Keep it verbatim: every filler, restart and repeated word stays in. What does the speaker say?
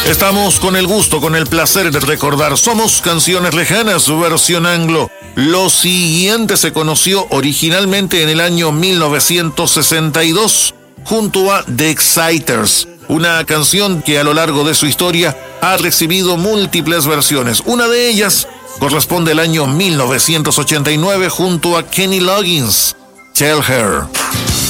Estamos con el gusto, con el placer de recordar Somos Canciones Lejanas, su versión anglo. Lo siguiente se conoció originalmente en el año mil novecientos sesenta y dos, junto a The Exciters, una canción que a lo largo de su historia ha recibido múltiples versiones. Una de ellas corresponde al año mil novecientos ochenta y nueve junto a Kenny Loggins, Tell Her.